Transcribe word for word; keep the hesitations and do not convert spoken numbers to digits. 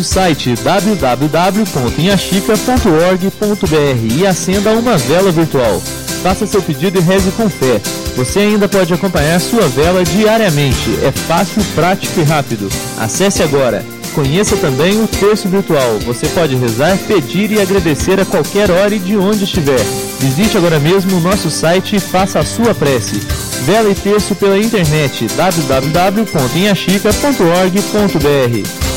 Site w w w ponto inhaxica ponto org ponto b r e acenda uma vela virtual. Faça seu pedido e reze com fé. Você ainda pode acompanhar sua vela diariamente. É fácil, prático e rápido. Acesse agora. Conheça também o terço virtual. Você pode rezar, pedir e agradecer a qualquer hora e de onde estiver. Visite agora mesmo o nosso site e faça a sua prece. Vela e terço pela internet w w w ponto inhaxica ponto org ponto b r.